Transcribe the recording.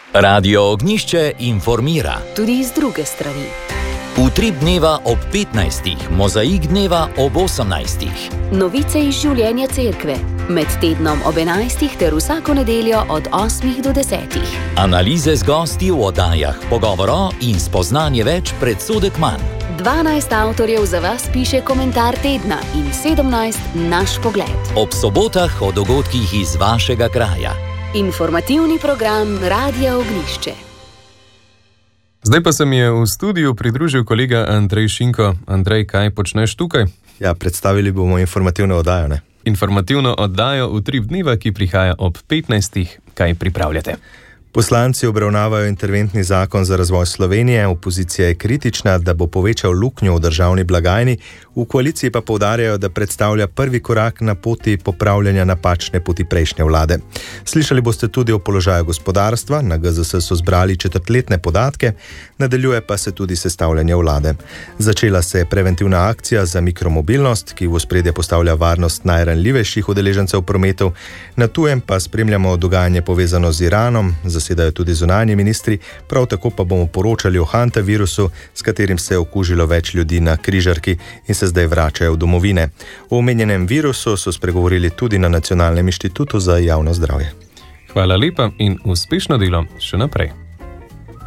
Radio Ognišče informira. Tudi iz druge strani. Utrip dneva ob 15. Mozaik dneva ob 18. Novice iz življenja cerkve. Med tednom ob 11. ter vsako nedeljo od 8. do 10. Analize z gosti v oddajah, pogovoro in spoznanje več predsodek manj. 12 avtorjev za vas piše komentar tedna in 17 naš pogled. Ob sobotah o dogodkih iz vašega kraja. Informativni program Radia Ognišče. Zdaj pa se mi je v studiu pridružil kolega Andrej Šinko. Andrej, kaj počneš tukaj? Ja, predstavili bomo informativno oddajo, ne? Informativno oddajo Utrip dneva, ki prihaja ob 15. Kaj pripravljate? Poslanci obravnavajo interventni zakon za razvoj Slovenije, opozicija je kritična, da bo povečal luknjo v državni blagajni, v koaliciji pa poudarjajo, da predstavlja prvi korak na poti popravljanja napačne poti prejšnje vlade. Slišali boste tudi o položaju gospodarstva, na GZS so zbrali četrtletne podatke, nadaljuje pa se tudi sestavljanje vlade. Začela se je preventivna akcija za mikromobilnost, ki v ospredje postavlja varnost najranljivejših udeležencev prometov, na tujem pa spremljamo dogajanje povezano z Iranom, zasedajo tudi zunanji ministri, prav tako pa bomo poročali o hantavirusu, s katerim se je okužilo več ljudi na križarki in se zdaj vračajo v domovine. O omenjenem virusu so spregovorili tudi na Nacionalnem inštitutu za javno zdravje. Hvala lepa in uspešno delo še naprej.